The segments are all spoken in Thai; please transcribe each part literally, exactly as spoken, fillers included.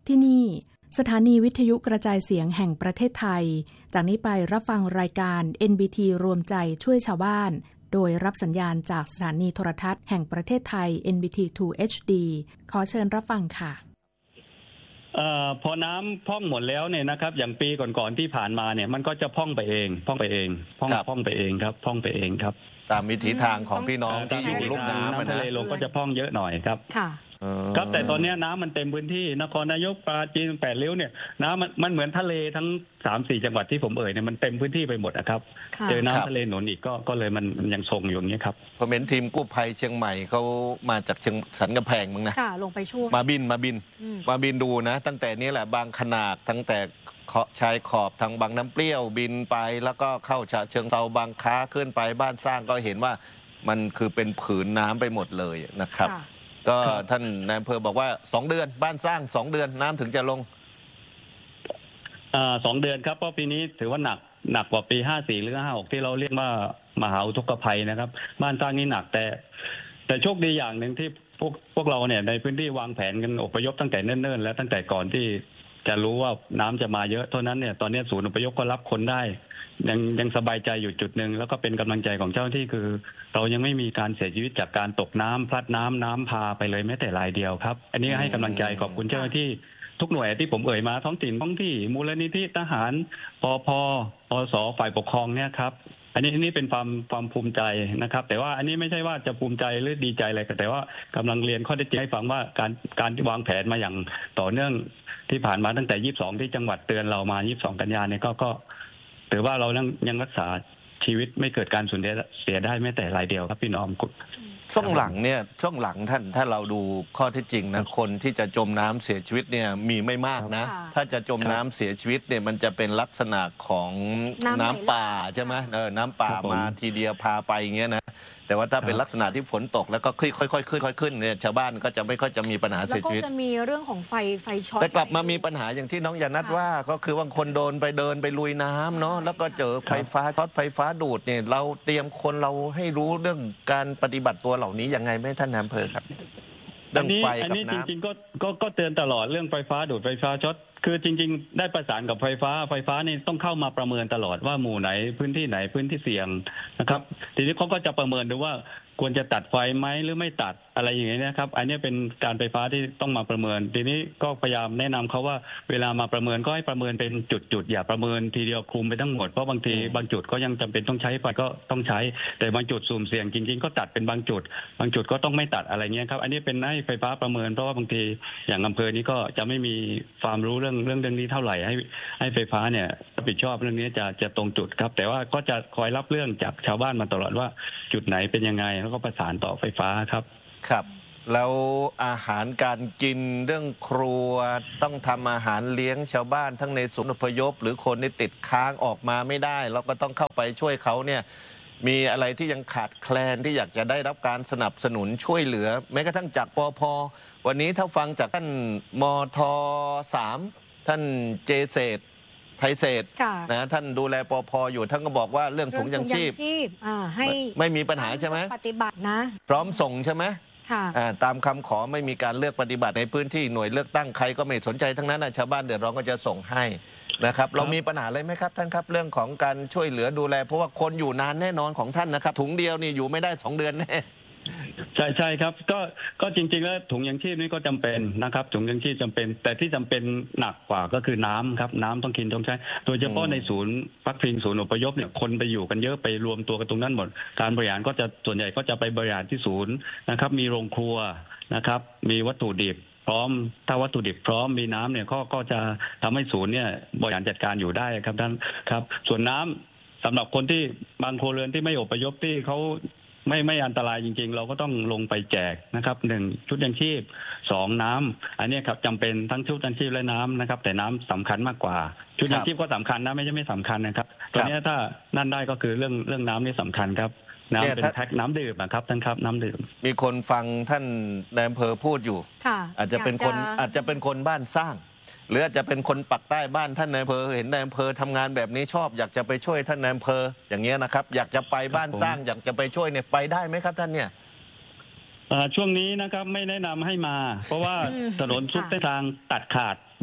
ที่นี่สถานีวิทยุกระจายเสียงแห่งประเทศไทยจากนี้ไปรับฟังรายการ เอ็น บี ที รวมใจช่วยชาวบ้านโดยรับสัญญาณจากสถานีโทรทัศน์แห่งประเทศไทย เอ็น บี ที ทู เอช ดี ขอเชิญรับฟังค่ะเอ่อพอน้ำพ่องหมดแล้วเนี่ยนะครับอย่างปีก่อนๆที่ผ่านมาเนี่ยมันก็จะพ่องไปเองพ่องไปเองพ่องพ่องไปเองครับพ่องไปเองครับตามวิถีทางของพี่น้องที่อยู่ลุ่มน้ำน้ำทะเลลงก็จะพ่องเยอะหน่อยครับค่ะครับแต่ตอนนี้น้ำมันเต็มพื้นที่นครนายกปราจีนแปดริ้วเนี่ยน้ำมันมันเหมือนทะเลทั้ง สามสี่ จังหวัดที่ผมเอ่ยเนี่ยมันเต็มพื้นที่ไปหมดนะครับเจอน้ำทะเลหนุนอีกก็ก็เลยมันมันยังทรงอยู่อย่างนี้ครับผมเห็นทีมกู้ภัยเชียงใหม่เขามาจากเชียงสันกำแพงมึงนะค่ะลงไปช่วยมาบินมาบินมาบินดูนะตั้งแต่นี้แหละบางขนาดตั้งแต่ชายขอบทางบางน้ำเปรี้ยวบินไปแล้วก็เข้าฉะเชิงเทราบางค้าขึ้นไปบ้านสร้างก็เห็นว่ามันคือเป็นผืนน้ำไปหมดเลยนะครับก็ท่านนายอำเภอบอกว่าสองเดือนบ้านสร้างสองเดือนน้ำถึงจะลงอ่าสองเดือนครับเพราะปีนี้ถือว่าหนักหนักกว่าปีห้าสี่หรือห้าหกที่เราเรียกว่ามหาอุทกภัยนะครับบ้านสร้างนี่หนักแต่แต่โชคดีอย่างหนึ่งที่พวกพวกเราเนี่ยในพื้นที่วางแผนกันอพยพตั้งแต่เนิ่นๆแล้วตั้งแต่ก่อนที่จะรู้ว่าน้ำจะมาเยอะเท่านั้นเนี่ยตอนนี้ศูนย์อพยพก็รับคนได้ยังยังสบายใจอยู่จุดหนึ่งแล้วก็เป็นกำลังใจของเจ้าหน้าที่คือเรายังไม่มีการเสียชีวิตจากการตกน้ำพลัดน้ำน้ำพาไปเลยแม้แต่รายเดียวครับอันนี้ให้กำลังใจขอบคุณเจ้าหน้าที่ทุกหน่วยที่ผมเอ่ยมาท้องถิ่นท้องที่มูลนิธิทหารปภอสฝ่ายปกครองเนี่ยครับอันนี้อันนี้เป็นความความภูมิใจนะครับแต่ว่าอันนี้ไม่ใช่ว่าจะภูมิใจหรือดีใจอะไรแต่ว่ากำลังเรียนข้อเท็จจริงให้ฟังว่าการการวางแผนมาอย่างต่อเนื่องที่ผ่านมาตั้งแต่ยี่สิบสองที่จังหวัดเตือนเรามายี่สิบสองกันยายนเนี่ยก็ก็ถือว่าเรายังยังรักษาชีวิตไม่เกิดการสูญเสียได้แม้แต่รายเดียวครับพี่น้องช่วงหลังเนี่ยช่วงหลังท่านถ้าเราดูข้อเท็จจริงนะคนที่จะจมน้ำเสียชีวิตเนี่ยมีไม่มากนะถ้าจะจมน้ำเสียชีวิตเนี่ยมันจะเป็นลักษณะของน้ำป่าใช่ไหมเออน้ำป่ามาทีเดียวพาไปอย่างเงี้ยนะแต่ว่าถ้าเป็นลักษณะที่ฝนตกแล้วก็ค่อยๆขึ้นค่อยๆขึ้นเนี่ยชาวบ้านก็จะไม่ค่อยจะมีปัญหาเสียชีวิตแล้วก็จะมีเรื่องของไฟไฟช็อตแต่กลับมามีปัญหาอย่างที่น้องยานัทว่าก็คือว่าคนโดนไปเดินไปลุยน้ำเนาะแล้วก็เจอไฟฟ้าช็อตไฟฟ้าดูดเนี่ยเราเตรียมคนเราให้รู้เรื่องการปฏิบัติตัวเหล่านี้ยังไงไหมท่านนายอำเภอครับอันนี้อันนี้จริงๆก็ก็ก็เตือนตลอดเรื่องไฟฟ้าดูดไฟฟ้าช็อตคือจริงๆได้ประสานกับไฟฟ้าไฟฟ้านี่ต้องเข้ามาประเมินตลอดว่าหมู่ไหนพื้นที่ไหนพื้นที่เสี่ยงนะครับทีนี้เขาก็จะประเมินดูว่าควรจะตัดไฟไหมหรือไม่ตัดอะไรอย่างเงี้ยนะครับอันนี้เป็นการไฟฟ้าที่ต้องมาประเมินทีนี้ก็พยายามแนะนำเขาว่าเวลามาประเมินก็ให้ประเมินเป็นจุดๆอย่าประเมินทีเดียวคลุมไปทั้งหมดเพราะบางทีบางจุดก็ยังจำเป็นต้องใช้ไฟก็ต้องใช้แต่บางจุดสุ่มเสี่ยงจริงๆก็ตัดเป็นบางจุดบางจุดก็ต้องไม่ตัดอะไรเงี้ยครับอันนี้เป็นให้ไฟฟ้าประเมินเพราะว่าบางทีอย่างอำเภอนี้ก็จะไม่มีความรู้เรื่องเรื่องเรื่องนี้เท่าไหร่ให้ให้ไฟฟ้าเนี่ยรับผิดชอบเรื่องนี้จะจะตรงจุดครับแต่ว่าก็จะคอยรับเรื่องจากชาวบ้านมาตลอดว่าจุดไหนเป็นยังไงแล้วก็ประสานต่อไฟฟ้าครับครับแล้วอาหารการกินเรื่องครัวต้องทำอาหารเลี้ยงชาวบ้านทั้งในศูนย์อพยพหรือคนที่ติดค้างออกมาไม่ได้เราก็ต้องเข้าไปช่วยเขาเนี่ยมีอะไรที่ยังขาดแคลนที่อยากจะได้รับการสนับสนุนช่วยเหลือแม้กระทั่งจากปภ.วันนี้ถ้าฟังจากท่านมท.สามท่านเจเศษไทยเศษนะท่านดูแลปภ.อยู่ท่านก็บอกว่าเรื่องถุงยังชีพให้ไม่มีปัญหาใช่ไหมปฏิบัตินะพร้อมส่งใช่ไหมตามคำขอไม่มีการเลือกปฏิบัติในพื้นที่หน่วยเลือกตั้งใครก็ไม่สนใจทั้งนั้นชาวบ้านเดือดร้อนก็จะส่งให้นะครับเรามีปัญหาอะไรไหมครับท่านครับเรื่องของการช่วยเหลือดูแลเพราะว่าคนอยู่นานแน่นอนของท่านนะครับถุงเดียวนี่อยู่ไม่ได้สองเดือนแน่ใช่ใช่ครับก็ก็จริงๆแล้วถุงยังชีพนี่ก็จำเป็นนะครับถุงยังชีพจำเป็นแต่ที่จำเป็นหนักกว่าก็คือน้ำครับน้ำต้องกินต้องใช้โดยเฉพาะในศูนย์พักพิงศูนย์อพยพเนี่ยคนไปอยู่กันเยอะไปรวมตัวกันตรงนั้นหมดการบริหารก็จะส่วนใหญ่ก็จะไปบริหารที่ศูนย์นะครับมีโรงครัวนะครับมีวัตถุดิบพร้อมถ้าวัตถุดิบพร้อมมีน้ำเนี่ยก็ก็จะทำให้ศูนย์เนี่ยบริหารจัดการอยู่ได้ครับท่านครับส่วนน้ำสำหรับคนที่บางครัวเรือนที่ไม่อพยพที่เขาไม่ไม่อันตรายจริงๆเราก็ต้องลงไปแจกนะครับหนึ่งชุดยังชีพสองน้ำอันนี้ครับจำเป็นทั้งชุดยังชีพและน้ำนะครับแต่น้ำสำคัญมากกว่าชุดยังชีพก็สำคัญนะไม่ใช่ไม่สำคัญนะครับตอนนี้ถ้านั่นได้ก็คือเรื่องเรื่องน้ำนี่สำคัญครับน้ำเป็นแพ็คน้ำดื่มนะครับท่านครับน้ำดื่มมีคนฟังท่านนายอำเภอพูดอยู่อาจจะเป็นคนอาจจะเป็นคนบ้านสร้างหรืออาจจะเป็นคนปักใต้บ้านท่านนายอำเภอเห็นนายอำเภอทำงานแบบนี้ชอบอยากจะไปช่วยท่านนายอำเภออย่างเงี้ยนะครับอยากจะไปบ้านสร้างอยากจะไปช่วยเนี่ยไปได้ไหมครับท่านเนี่ยช่วงนี้นะครับไม่แนะนำให้มาเพราะว่าถนนทุกเส้นทางตัดขาด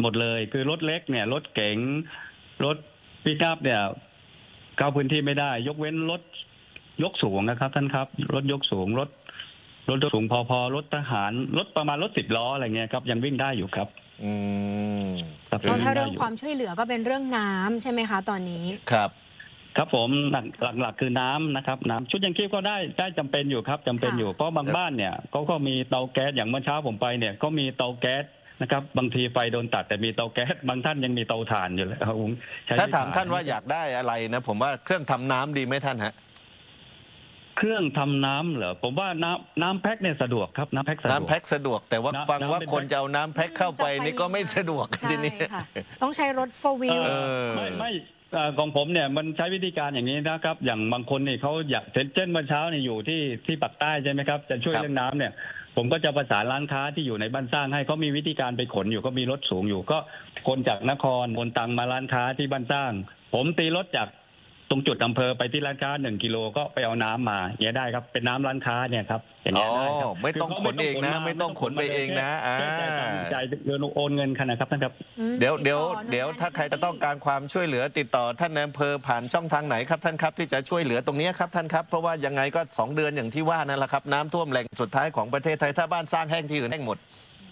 หมดเลยคือรถเล็กเนี่ยรถเก๋งรถปิกอัพเนี่ยเข้าพื้นที่ไม่ได้ยกเว้นรถยกสูงนะครับท่านครับรถยกสูงรถรถยกสูงพอพอรถทหารรถประมาณรถสิบล้ออะไรเงี้ยครับยังวิ่งได้อยู่ครับอืมเพราะถ้าเรื่องความช่วยเหลือก็เป็นเรื่องน้ำใช่ไหมคะตอนนี้ครับครับผมหลักหลักๆคือน้ำนะครับน้ำชุดยังชีพก็ได้ได้จำเป็นอยู่ครับจำเป็นอยู่เพราะบางบ้านเนี่ยเขาก็มีเตาแก๊สอย่างเมื่อเช้าผมไปเนี่ยก็มีเตาแก๊สนะครับบางทีไฟโดนตัดแต่มีเตาแก๊สบางท่านยังมีเตาถ่านอยู่เลยครับผมถ้าถามท่านว่าอยากได้อะไรนะผมว่าเครื่องทำน้ำดีไหมท่านฮะเครื่องทำน้ำเหรอผมว่าน้ำน้ำแพ็คเนี่ยสะดวกครับน้ำแพ็คสะดวกน้ำแพ็คสะดวกแต่ว่าฟังว่าคนจะเอาน้ำแพ็คเข้าไปนี่ก็ไม่สะดวกทีนี้ต้องใช้รถโฟวิลไม่ไม่ของผมเนี่ยมันใช้วิธีการอย่างนี้นะครับอย่างบางคนนี่เขาอยากเช่นเมื่อเช้าเนี่ยอยู่ที่ที่ปากใต้ใช่ไหมครับจะช่วยเรื่องน้ำเนี่ยผมก็จะประสานร้านค้าที่อยู่ในบ้านสร้างให้เขามีวิธีการไปขนอยู่ก็มีรถสูงอยู่ก็คนจากนครคนตังมาร้านค้าที่บ้านสร้างผมตีรถจากตรงจุดอำเภอไปที่ร้านค้าหนึ่งกิโลก็ไปเอาน้ำมาอย่างนี้ได้ครับเป็นน้ำร้านค้าเนี่ยครับอย่างนี้ได้ครับไม่ต้องขนเองนะไม่ต้องขนไปเองนะอ่าจ่ายเงินโอนเงินขนาดครับท่านครับเดี๋ยวเดี๋ยวเดี๋ยวถ้าใครจะต้องการความช่วยเหลือติดต่อท่านนายอำเภอผ่านช่องทางไหนครับท่านครับที่จะช่วยเหลือตรงนี้ครับท่านครับเพราะว่ายังไงก็สองเดือนอย่างที่ว่านั่นแหละครับน้ำท่วมแหล่งสุดท้ายของประเทศไทยถ้าบ้านสร้างแห้งที่อื่นแห้งหมด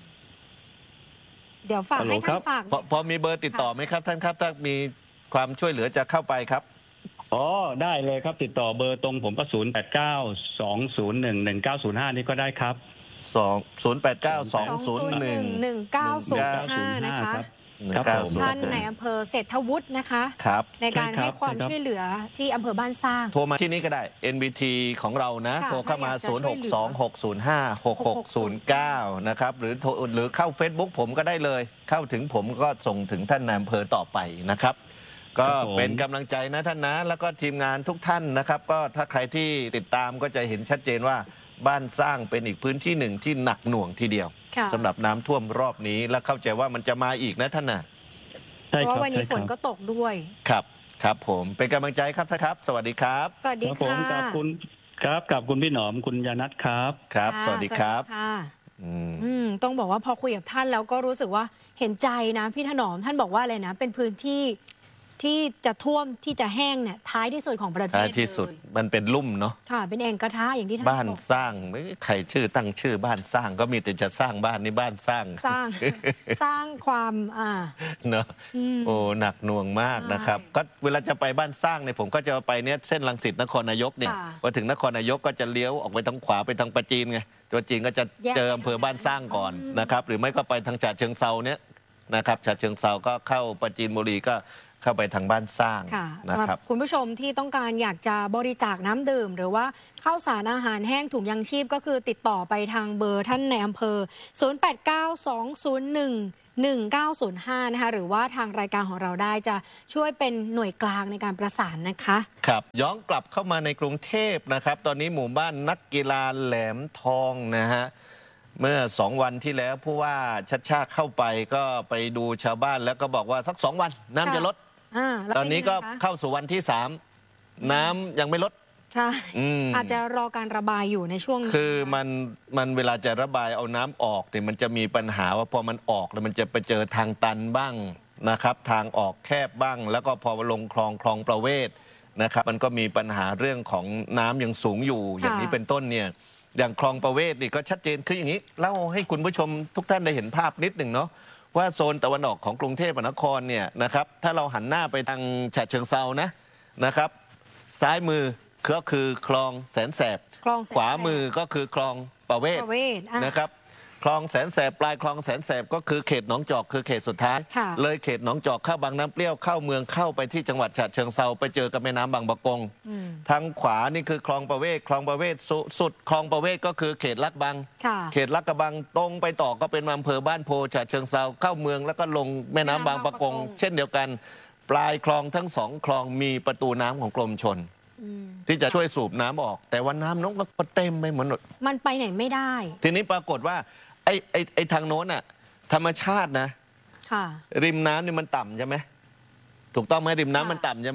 เดี๋ยวฝากให้ท่านฝากพอมีเบอร์ติดต่อไหมครับท่านครับถ้ามีความช่วยเหลือจะเข้าไปครับอ๋อได้เลยครับติดต่อเบอร์ตรงผมก็ศูนย์แปดเก้าสองศูนย์หนึ่งหนึ่งเก้าศูนย์ห้านี่ก็ได้ครับสองศูนย์แปดเก้าสองศูนย์หนึ่งหนึ่งเก้าศูนย์ห้านะคะท่านในอำเภอเศรษฐวุฒินะคะในการให้ความช่วยเหลือที่อำเภอบ้านสร้างโทรมาที่นี้ก็ได้ เอ็น บี ที ของเรานะโทรเข้ามาศูนย์ หก สอง หก ศูนย์ ห้า หก หก ศูนย์ เก้านะครับหรือโทรหรือเข้า Facebook ผมก็ได้เลยเข้าถึงผมก็ส่งถึงท่านนายอำเภอต่อไปนะครับก็เป็นกำลังใจนะท่านนะแล้วก็ทีมงานทุกท่านนะครับก็ถ้าใครที่ติดตามก็จะเห็นชัดเจนว่าบ้านสร้างเป็นอีกพื้นที่หนึ่งที่หนักหน่วงทีเดียวสำหรับน้ำท่วมรอบนี้และเข้าใจว่ามันจะมาอีกนะท่านนะเพราะว่าวันนี้ฝนก็ตกด้วยครับครับผมเป็นกำลังใจครับท่านครับสวัสดีครับสวัสดีค่ะขอบคุณครับกับคุณพี่หนอมคุณยานัทครับครับสวัสดีครับอืมต้องบอกว่าพอคุยกับท่านแล้วก็รู้สึกว่าเห็นใจนะพี่ถนอมท่านบอกว่าอะไรนะเป็นพื้นที่ที่จะท่วมที่จะแห้งเนี่ยท้ายที่สุดของประเทศท้ายที่สุดมันเป็นลุ่มเนาะค่ะเป็นแอ่งกระทะอย่างที่ท่านบ้านสร้างไม่ใครชื่อตั้งชื่อบ้านสร้างก็มีแต่จะสร้างบ้านนี่บ้านสร้างสร้างสร้างความอ่าเนาะโอ้หนักหน่วงมากนะครับก็เวลาจะไปบ้านสร้างเนี่ยผมก็จะไปเนี่ยเส้นรังสิตนครนายกเนี่ยพอถึงนครนายกก็จะเลี้ยวออกไปทางขวาไปทางปราจีนไงตัวจีนก็จะเจออำเภอบ้านสร้างก่อนนะครับหรือไม่ก็ไปทางฉะเชิงเซาเนี่ยนะครับฉะเชิงเซาก็เข้าปราจีนบุรีก็เข้าไปทางบ้านสร้างนะครับคุณผู้ชมที่ต้องการอยากจะบริจาคน้ำดื่มหรือว่าข้าวสารอาหารแห้งถุงยังชีพก็คือติดต่อไปทางเบอร์ท่านในอำเภอศูนย์ แปด เก้า สอง ศูนย์ หนึ่ง หนึ่ง เก้า ศูนย์ ห้านะคะหรือว่าทางรายการของเราได้จะช่วยเป็นหน่วยกลางในการประสานนะคะครับย้อนกลับเข้ามาในกรุงเทพนะครับตอนนี้หมู่บ้านนักกีฬาแหลมทองนะฮะเมื่อสองวันที่แล้วผู้ว่าชัชชาติเข้าไปก็ไปดูชาวบ้านแล้วก็บอกว่าสักสองวันน้ำจะลดตอนนี้ก็เข้าสู่วันที่สามน้ำยังไม่ลดใช่อาจจะรอการระบายอยู่ในช่วงคือมันมันเวลาจะระบายเอาน้ำออกเนี่ยมันจะมีปัญหาว่าพอมันออกแล้วมันจะไปเจอทางตันบ้างนะครับทางออกแคบบ้างแล้วก็พอลงคลองคลองประเวศนะครับมันก็มีปัญหาเรื่องของน้ำยังสูงอยู่อย่างนี้เป็นต้นเนี่ยอย่างคลองประเวศนี่ก็ชัดเจนคืออย่างนี้เล่าให้คุณผู้ชมทุกท่านได้เห็นภาพนิดหนึ่งเนาะว่าโซนตะวันออกของกรุงเทพมหานครเนี่ยนะครับถ้าเราหันหน้าไปทางฉะเชิงเซานะนะครับซ้ายมือก็คือคลองแสนแสบขวามือก็คือคลองประเวศนะครับคลองแสนแสบปลายคลองแสนแสบก็คือเขตหนองจอกคือเขตสุดท้ายเลยเขตหนองจอกเข้าบางน้ำเปรี้ยวเข้าเมืองเข้าไปที่จังหวัดฉะเชิงเซาไปเจอกับแม่น้ำบางปะกงทางขวานี่คือคลองประเวศคลองประเวศสุดคลองประเวศก็คือเขตลาดบังเขตลาดกระบังตรงไปต่อก็เป็นอำเภอบ้านโพฉะเชิงเซาเข้าเมืองแล้วก็ลงแม่น้ำบางปะกงเช่นเดียวกันปลายคลองทั้งสองคลองมีประตูน้ำของกรมชลที่จะช่วยสูบน้ำออกแต่ว่าน้ำนกก็เต็มไปหมดมันไปไหนไม่ได้ทีนี้ปรากฏว่าไอ้ไอ้ไอ้ทางโน้นอ่ะธรรมชาตินะริมน้ำนี่มันต่ำใช่ไหมถูกต้องไหมริมน้ำมันต่ำใช่ไหม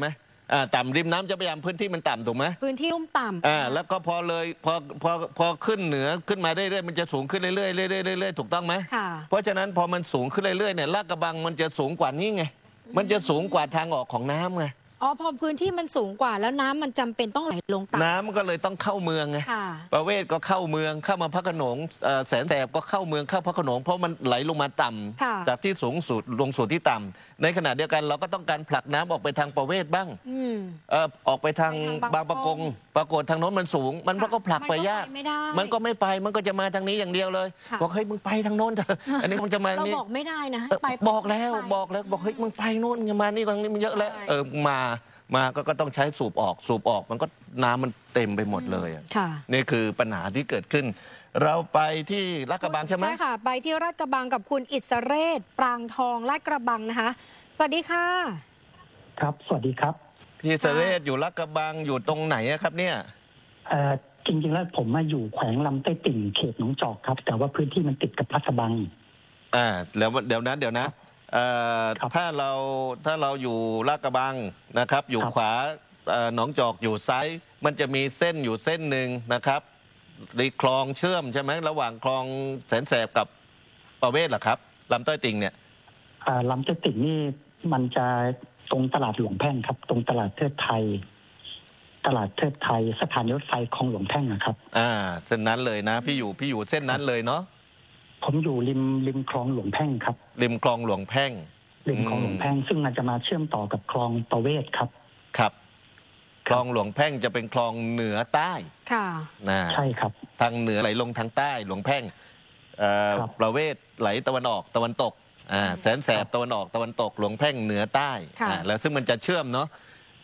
อ่าต่ำริมน้ำเจ้าพระยาพื้นที่มันต่ำถูกไหมพื้นที่ลุ่มต่ำอ่าแล้วก็พอเลยพอพอพอขึ้นเหนือขึ้นมาเรื่อยๆมันจะสูงขึ้นเรื่อยๆเรื่อยๆเรื่อยๆถูกต้องไหมค่ะเพราะฉะนั้นพอมันสูงขึ้นเรื่อยๆเนี่ยลาดกระบังมันจะสูงกว่านี้ไงมันจะสูงกว่าทางออกของน้ำไงอ๋อพอพื้นที่มันสูงกว่าแล้วน้ำมันจำเป็นต้องไหลลงต่ำน้ำก็เลยต้องเข้าเมืองไงประเวศก็เข้าเมืองเข้ามาพระโขนงแสนแสบก็เข้าเมืองเข้าพระโขนงเพราะมันไหลลงมาต่ำจากที่สูงสุดลงสู่ที่ต่ำในขณะเดียวกันเราก็ต้องการผลักน้ำออกไปทางประเวศบ้างเออออกไปทางบางปะกงปรากฏทางโน้นมันสูงมันก็ผลักไปยากมันก็ไม่ไปมันก็จะมาทางนี้อย่างเดียวเลยบอกเฮ้ยมึงไปทางโน้นอันนี้มันจะมาเราบอกไม่ได้นะบอกแล้วบอกแล้วบอกเฮ้ยมึงไปโน้นอย่ามานี่ทางนี้มันเยอะแล้วเออมามาก็ก็ต้องใช้สูบออกสูบออกมันก็น้ำมันเต็มไปหมดเลยนี่คือปัญหาที่เกิดขึ้นเราไปที่ลาดกระบังใช่ไหมใช่ค่ะไปที่ลาดกระบังกับคุณอิสเรศปรางทองลาดกระบังนะคะสวัสดีค่ะครับสวัสดีครับพี่อิสเรศอยู่ลาดกระบังอยู่ตรงไหนครับเนี่ยเอ่อจริงๆแล้วผมมาอยู่แขวงลำใต้ติ่งเขตหนองจอกครับแต่ว่าพื้นที่มันติดกับลาดกระบังอ่าแล้วเดี๋ยวนะเดี๋ยวนะถ้าเราถ้าเราอยู่ลาดกระบังนะครับอยู่ขวาหนองจอกอยู่ซ้ายมันจะมีเส้นอยู่เส้นหนึ่งนะครับในคลองเชื่อมใช่ไหมระหว่างคลองแสนแสบกับประเวศเหรอครับลำต้อยติ่งเนี่ยลำต้อยติ่งนี่มันจะตรงตลาดหลวงแพ่งครับตรงตลาดเทิดไทยตลาดเทิดไทยสถานีรถไฟคลองหลวงแพ่งนะครับอ่าเส้นนั้นเลยนะพี่อยู่พี่อยู่เส้นนั้นเลยเนาะผมอยู่ริมริมคลองหลวงแพ่งครับริมคลองหลวงแพ่งริมคลองหลวงแพ่งซึ่งมันจะมาเชื่อมต่อกับคลองประเวศครับครับคลองหลวงแพ่งจะเป็นคลองเหนือใต้ค่ะนะใช่ครับทางเหนือไหลลงทางใต้หลวงแพ่งประเวศไหลตะวันออกตะวันตกอ่าแสนแสบตะวันออกตะวันตกหลวงแพ่งเหนือใต้อ่าแล้วซึ่งมันจะเชื่อมเนาะ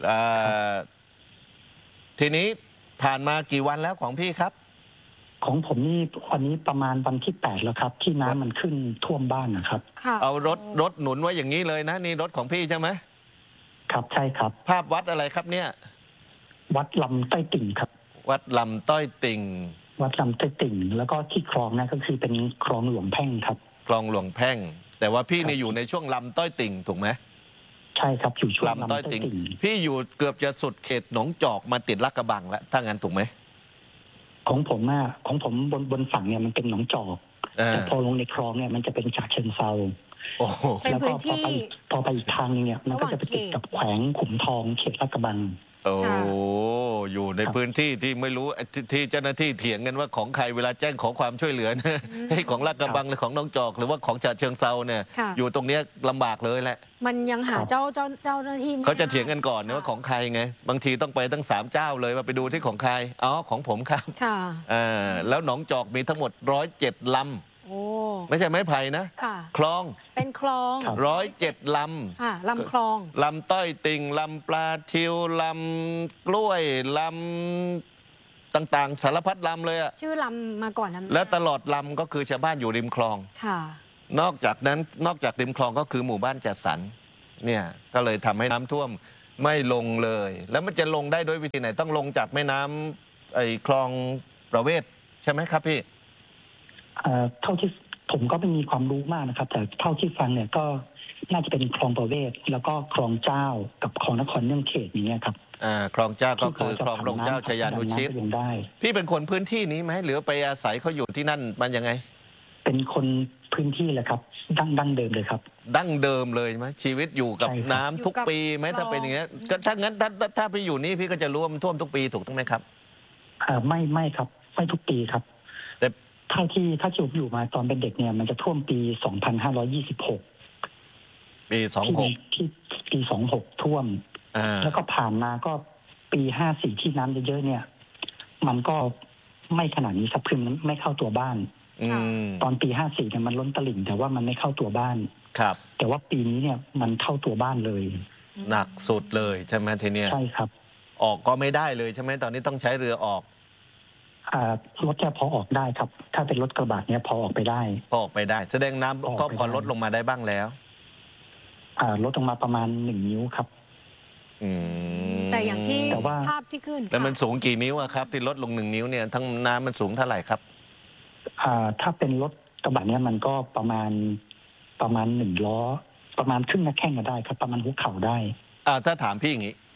ทีนี้ผ่านมากี่วันแล้วของพี่ครับของผมนี่วันนี้ประมาณวันที่แปดแล้วครับที่น้ำมันขึ้นท่วมบ้านนะครับเอารถรถหนุนไว้อย่างนี้เลยนะนี่รถของพี่ใช่ไหมครับใช่ครับภาพวัดอะไรครับเนี่ยวัดลำต้อยติ่งครับวัดลำต้อยติ่งวัดลำต้อยติ่งแล้วก็ที่คลองนั่นก็คือเป็นคลองหลวงแพ่งครับคลองหลวงแพ่งแต่ว่าพี่นี่อยู่ในช่วงลำต้อยติ่งถูกไหมใช่ครับอยู่ช่วงลำต้อยติ่งพี่อยู่เกือบจะสุดเขตหนองจอกมาติดลาดกระบังแล้วถ้างั้นถูกไหมของผมอะของผมบนบนฝั่งเนี่ยมันเป็นหนองจอกแต่พอลงในคลองเนี่ยมันจะเป็นฉะเชิงเทราแล้วก็พอไปพอไปอีกทางนึงเนี่ยมันก็จะไปติดกับแขวงขุมทองเขตลาดกระบังโอ้อยู่ในพื้นที่ที่ไม่รู้ที่เจ้าหน้าที่เถียงกันว่าของใครเวลาแจ้งขอความช่วยเหลือนะให้ของลาดกระบังหรือของหนองจอกหรือว่าของฉะเชิงเทราเนี่ยอยู่ตรงนี้ลำบากเลยแหละมันยังหาเจ้าเจ้าเจ้าหน้าที่เขาจะเถียงกันก่อนนะว่าของใครไงบางทีต้องไปตั้งสามเจ้าเลยว่าไปดูที่ของใครอ๋อของผมครับค่ะอ่าแล้วหนองจอกมีทั้งหมดร้อยเจ็ดลำไม่ใช่ไม้ไผ่นะคลองเป็นคลองร้อยเจ็ดลำลำคลองลำต้อยติ่งลำปลาทิวลำกล้วยลำต่างๆสารพัดลำเลยอะชื่อลำมาก่อนนะแล้วตลอดลำก็คือชาวบ้านอยู่ริมคลองค่ะนอกจากนั้นนอกจากริมคลองก็คือหมู่บ้านจัดสรรเนี่ยก็เลยทำให้น้ำท่วมไม่ลงเลยแล้วมันจะลงได้ด้วยวิธีไหนต้องลงจากแม่น้ำไอ้คลองประเวศใช่ไหมครับพี่เท่าที่ผมก็ไม่มีความรู้มากนะครับแต่เท่าที่ฟังเนี่ยก็น่าจะเป็นคลองประเวศแล้วก็คลองเจ้ากับคลองนครเนื่องเขตอย่างเงี้ยครับอ่าคลองเจ้าก็คือคลองลงเจ้าชยานุชิตพี่เป็นคนพื้นที่นี้ไหมหรือไปอาศัยเขาอยู่ที่นั่นมันยังไงเป็นคนพื้นที่แหละครับดั้งดั้งเดิมเลยครับดั้งเดิมเลยไหมชีวิตอยู่กับน้ำทุกปีไหมถ้าเป็นอย่างเงี้ยถ้างั้นถ้าถ้าพี่อยู่นี่พี่ก็จะรู้ว่ามันท่วมทุกปีถูกต้องไหมครับอ่าไม่ไม่ครับไม่ทุกปีครับแต่เท่าที่ถ้าจุบอยู่มาตอนเป็นเด็กเนี่ยมันจะท่วมปีสองพันห้าร้อยยี่สิบหกปีสองหกที่ปีสองหกท่วมแล้วก็ผ่านมาก็ปีห้าสี่ที่น้ำเยอะๆเนี่ยมันก็ไม่ขนาดนี้สักพึมไม่เข้าตัวบ้านตอนปีห้าสี่เนี่ยมันล้นตลิ่งแต่ว่ามันไม่เข้าตัวบ้านครับแต่ว่าปีนี้เนี่ยมันเข้าตัวบ้านเลยหนักสุดเลยใช่ไหมทีเนี้ยใช่ครับออกก็ไม่ได้เลยใช่ไหมตอนนี้ต้องใช้เรือออกรถจะพอออกได้ครับถ้าเป็นรถกระบะเนี่ยพอออกไปได้พอออกไปได้แสดงน้ำก็พอลดลงมาได้บ้างแล้วลดลงมาประมาณหนึ่งนิ้วครับแต่อย่างที่ภาพที่ขึ้นแล้วมันสูงกี่นิ้วครับที่ลดลงหนึ่งนิ้วเนี่ยทั้งน้ำมันสูงเท่าไหร่ครับถ้าเป็นรถกระบะเนี่ยมันก็ประมาณประมาณหนึ่งล้อประมาณครึ่งหน้าแข้งก็ได้ครับประมาณหัวเข่าได้ถ้าถามพี่อย่างนี้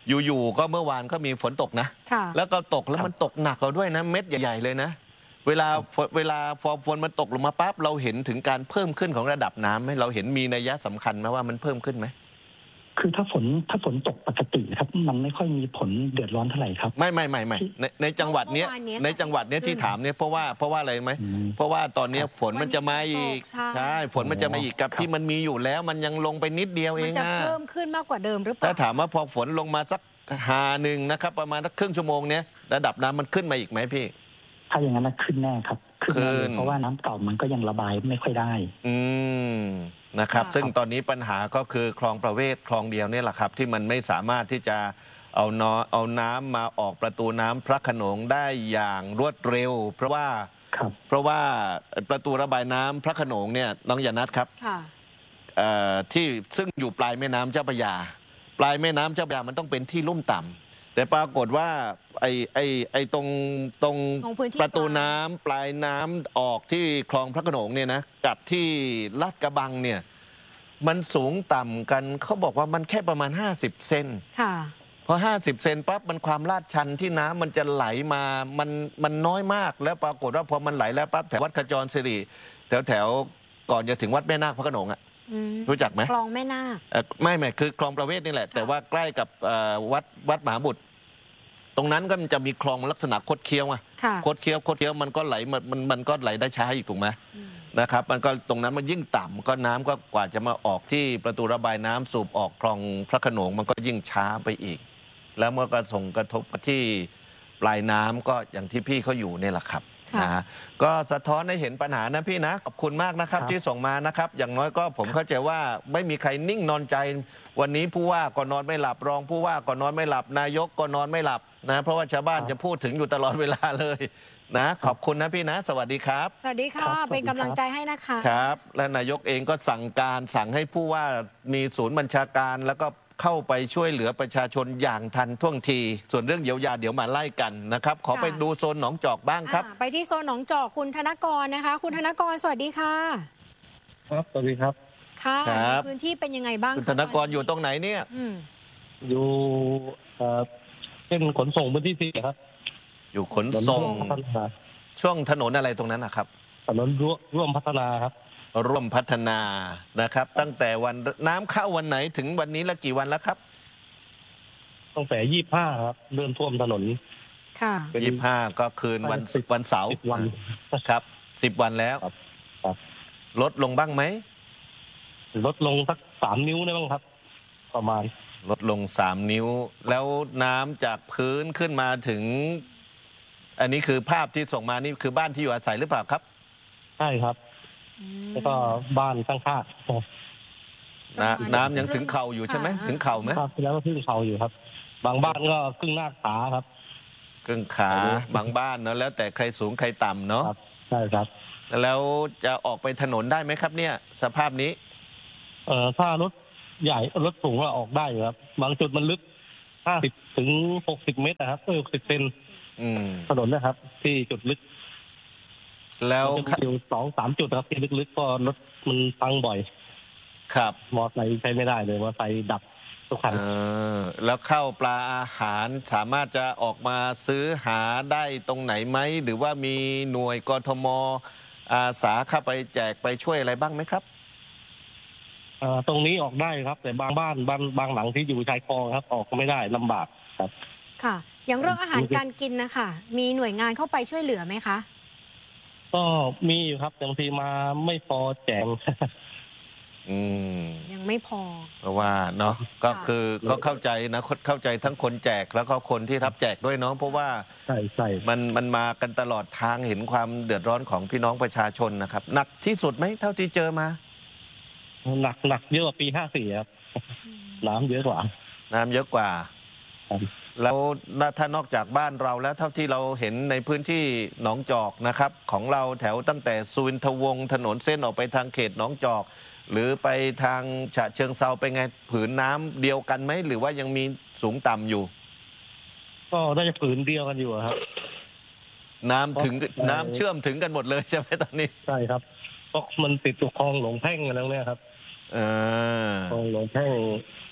อยู่ๆก็เมื่อวานก็มีฝนตกนะแล้วก็ตกแล้วมันตกหนักเราด้วยนะเม็ดใหญ่ๆเลยนะเวลาเวลาฟอฝนมันตกลงมาปั๊บเราเห็นถึงการเพิ่มขึ้นของระดับน้ำไหมเราเห็นมีนัยสำคัญไหมว่ามันเพิ่มขึ้นไหมคือถ้าฝนถ้าฝนตกปกติครับมันไม่ค่อยมีผลเดือดร้อนเท่าไหร่ครับไม่ไม่ไม่ไม่ในในจังหวัดเนี้ยในจังหวัดเนี้ยที่ถามเนี้ยเพราะว่าเพราะว่าอะไรไหมเพราะว่าตอนนี้ฝนมันจะมาอีกใช่ฝนมันจะมาอีกกับที่มันมีอยู่แล้วมันยังลงไปนิดเดียวเองมันจะเพิ่มขึ้นมากกว่าเดิมหรือเปล่าถ้าถามว่าพอฝนลงมาสักหาหนึ่งนะครับประมาณสักครึ่งชั่วโมงเนี้ยระดับน้ำมันขึ้นมาอีกไหมพี่ถ้าอย่างนั้นขึ้นแน่ครับขึ้นเพราะว่าน้ำเก่ามันก็ยังระบายไม่ค่อยได้อืมนะครับซึ่งตอนนี้ปัญหาก็คือคลองประเวศคลองเดียวนี่แหละครับที่มันไม่สามารถที่จะเอานอเอาน้ำมาออกประตูน้ำพระโขนงได้อย่างรวดเร็วเพราะว่าเพราะว่าประตูระบายน้ำพระโขนงเนี่ยน้องยานัทครับที่ซึ่งอยู่ปลายแม่น้ำเจ้าพระยาปลายแม่น้ำเจ้าพระยามันต้องเป็นที่ลุ่มต่ำแต่ปรากฏว่าไอ้ไอ้ไอ้ตรงตรงประตูน้ำปลายน้ำออกที่คลองพระโขนงเนี่ยนะกับที่ลาดกระบังเนี่ยมันสูงต่ำกันเขาบอกว่ามันแค่ประมาณห้าสิบเซนค่ะพอห้าสิบเซนปั๊บมันความลาดชันที่น้ำมันจะไหลมามันมันน้อยมากแล้วปรากฏว่าพอมันไหลแล้วปั๊บแถววัดขจรสิริแถวแถวก่อนจะถึงวัดแม่นาคพระโขนงอ่ะรู้จักไหมคลองแม่นาคไม่ไม่คือคลองประเวศนี่แหละแต่ว่าใกล้กับวัดวัดมหาบุตรตรงนั้นก็มันจะมีคลองลักษณะคดเคี้ยวอ่ะคดเคี้ยวคดเคี้ยวมันก็ไหลมันมันมันก็ไหลได้ช้าอีกถูกไหมนะครับมันก็ตรงนั้นมันยิ่งต่ำก็น้ำก็กว่าจะมาออกที่ประตูระบายน้ำสูบออกคลองพระโขนงมันก็ยิ่งช้าไปอีกแล้วเมื่อก็ส่งกระทบที่ปลายน้ำก็อย่างที่พี่เขาอยู่นี่แหละครับนะก็สะท้อนให้เห็นปัญหานะพี่นะขอบคุณมากนะครับที่ส่งมานะครับอย่างน้อยก็ผมเข้าใจว่าไม่มีใครนิ่งนอนใจวันนี้ผู้ว่าก็นอนไม่หลับรองผู้ว่าก็นอนไม่หลับนายกก็นอนไม่หลับนะเพราะว่าชาวบ้านจะพูดถึงอยู่ตลอดเวลาเลยนะขอบคุณนะพี่นะสวัสดีครับสวัสดีค่ะเป็นกำลังใจให้นะคะครับและนายกเองก็สั่งการสั่งให้ผู้ว่ามีศูนย์บัญชาการแล้วก็เข้าไปช่วยเหลือประชาชนอย่างทันท่วงทีส่วนเรื่องเยียวยาเดี๋ยวมาไล่กันนะครับขอไปดูโซนหนองจอกบ้างครับไปที่โซนหนองจอกคุณธนกรนะคะคุณธนกรสวัสดีค่ะครับสวัสดีครับค่ะพื้นที่เป็นยังไงบ้างคุณธนกรอยู่ตรงไหนเนี่ยอยู่เป็นขนส่งพื้นที่สี่ครับอยู่ขนส่งช่วงถนนอะไรตรงนั้นนะครับถนนร่วมพัฒนาครับร่วมพัฒนานะครับตั้งแต่วันน้ำเข้าวันไหนถึงวันนี้ละกี่วันแล้วครับตั้งแต่ยี่สิบห้าครับเริ่มท่วมถนนค่ะยี่สิบห้าก็คืนวันวันเสาร์วันครับสิบวันแล้วลดลงบ้างไหมลดลงสักสามนิ้วได้บ้างครับประมาณลดลงสามนิ้วแล้วน้ำจากพื้นขึ้นมาถึงอันนี้คือภาพที่ส่งมานี่คือบ้านที่อยู่อาศัยหรือเปล่าครับใช่ครับแล้วก็บ้านข้างๆน้ำน้ำยังถึงเข่าอยู่ใช่ไหมถึงเข่าไหมครับแล้วก็ถึงเข่าอยู่ครับบางบ้านก็ครึ่งหน้าขาครับครึ่งขาบางบ้านเนาะแล้วแต่ใครสูงใครต่ำเนาะใช่ครับแล้วจะออกไปถนนได้ไหมครับเนี่ยสภาพนี้เอ่อถ้ารถใหญ่รถสูงก็ออกได้ครับบางจุดมันลึกห้าสิบถึงหกสิบเมตรนะครับหกสิบเซนถนนนะครับที่จุดลึกแล้วอยู่สองสามจุดครับที่ลึกๆก็รถมันพังบ่อยครับมอเตอร์ไซค์ใช้ไม่ได้เลยมอเตอร์ไซค์ดับทุกคันแล้วเข้าปลาอาหารสามารถจะออกมาซื้อหาได้ตรงไหนไหมหรือว่ามีหน่วยกทมอาสาเข้าไปแจกไปช่วยอะไรบ้างไหมครับตรงนี้ออกได้ครับแต่บางบ้านบางบางหลังที่อยู่ชายคลองครับออกไม่ได้ลำบากครับค่ะอย่างเรื่องอาหารการกินนะคะมีหน่วยงานเข้าไปช่วยเหลือไหมคะก็มีอยู่ครับบางทีมาไม่พอแจกอืมยังไม่พอเพราะว่าเนาะก็คือก็เข้าใจนะเข้าใจทั้งคนแจกแล้วก็คนที่รับแจกด้วยเนาะเพราะว่าใช่ใช่มันมันมากันตลอดทางเห็นความเดือดร้อนของพี่น้องประชาชนนะครับหนักที่สุดไหมเท่าที่เจอมาหนักหนักเยอะกว่าปีห้าสี่ครับน้ำเยอะกว่าน้ำเยอะกว่าแล้วถ้านอกจากบ้านเราแล้วเท่าที่เราเห็นในพื้นที่หนองจอกนะครับของเราแถวตั้งแต่สุวินทวงศ์ถนนเส้นออกไปทางเขตหนองจอกหรือไปทางฉะเชิงเทราไปไงผืนน้ำเดียวกันไหมหรือว่ายังมีสูงต่ำอยู่ก็น่าจะผืนเดียวกันอยู่ครับน้ำถึงน้ำเชื่อมถึงกันหมดเลยใช่ไหมตอนนี้ใช่ครับเพราะมันติดกับคลองหลงแพ่งกันแล้วเนี่ยครับเออคลองหลงแพ่ง